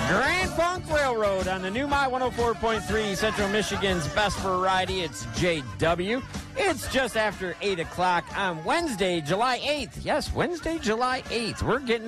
Grand Funk Railroad on the new My 104.3, Central Michigan's best variety. It's JW. It's just after 8 o'clock on Wednesday, July 8th. Yes, Wednesday, July 8th. We're getting